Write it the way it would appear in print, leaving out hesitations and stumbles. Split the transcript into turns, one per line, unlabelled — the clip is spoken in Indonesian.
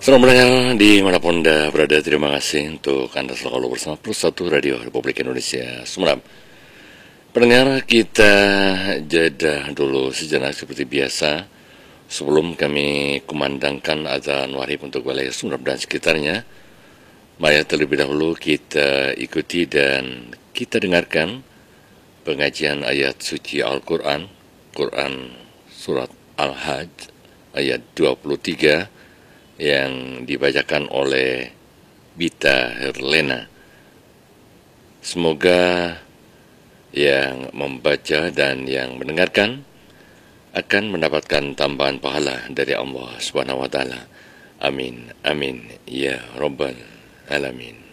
Selamat mendengar dimanapun Anda berada. Terima kasih untuk Anda selalu bersama Plus 1 Radio Republik Indonesia Sumeneb. Pendengar, kita jeda dulu sejenak seperti biasa sebelum kami kumandangkan azan maghrib untuk wilayah Sumeneb dan sekitarnya. Mari terlebih dahulu kita ikuti dan kita dengarkan pengajian ayat suci Al-Quran, Quran Surat Al-Hajj ayat 23 yang dibacakan oleh Bita Herlena. Semoga yang membaca dan yang mendengarkan akan mendapatkan tambahan pahala dari Allah Subhanahu wa taala. Amin amin ya rabbal alamin.